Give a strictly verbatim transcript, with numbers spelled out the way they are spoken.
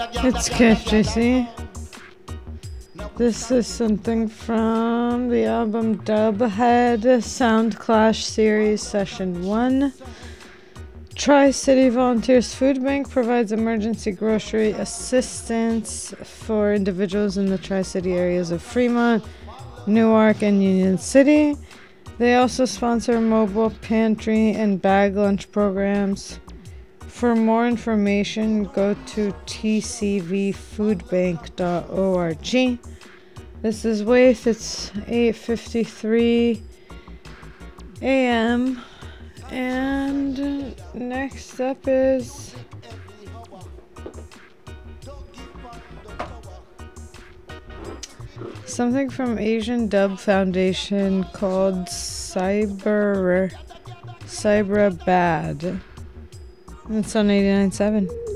It's K F J C. This is something from the album Dubhead Sound Clash Series Session one. Tri-City Volunteers Food Bank provides emergency grocery assistance for individuals in the Tri-City areas of Fremont, Newark, and Union City. They also sponsor mobile pantry and bag lunch programs. For more information, go to t c v food bank dot org. This is Waith. It's eight fifty-three a.m. And next up is something from Asian Dub Foundation called Cyber Cyber Bad. It's on eighty-nine point seven.